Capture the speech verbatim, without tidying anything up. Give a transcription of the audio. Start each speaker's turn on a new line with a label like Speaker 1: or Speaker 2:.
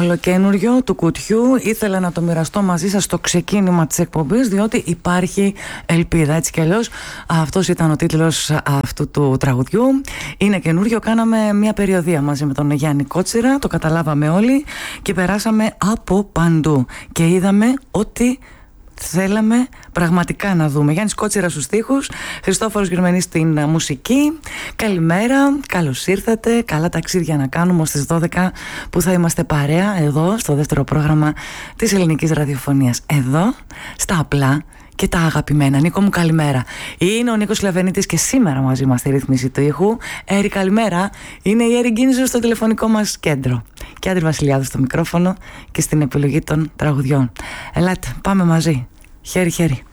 Speaker 1: Ολοκένουργιο του κουτιού. Ήθελα να το μοιραστώ μαζί σας στο ξεκίνημα της εκπομπής, διότι υπάρχει ελπίδα. Έτσι κι αλλιώς αυτός ήταν ο τίτλος αυτού του τραγουδιού. Είναι καινούριο. Κάναμε μια περιοδεία μαζί με τον Γιάννη Κότσιρα, το καταλάβαμε όλοι και περάσαμε από παντού και είδαμε ότι θέλαμε πραγματικά να δούμε. Γιάννης Κότσιρας στους στίχους, Χριστόφορος Γερμανής στην μουσική. Καλημέρα, καλώς ήρθατε. Καλά ταξίδια να κάνουμε ως τις δώδεκα που θα είμαστε παρέα εδώ στο δεύτερο πρόγραμμα της ελληνικής ραδιοφωνίας. Εδώ, στα απλά και τα αγαπημένα. Νίκο μου, καλημέρα. Είναι ο Νίκος Λεβενίτης και σήμερα μαζί μας στη ρύθμιση του ήχου. Έρη, καλημέρα. Είναι η Έρη Γκίνιζο στο τηλεφωνικό μας κέντρο. Και Άντρη Βασιλιάδου στο μικρόφωνο και στην επιλογή των τραγουδιών. Ελάτε, πάμε μαζί. Χέρι, χέρι.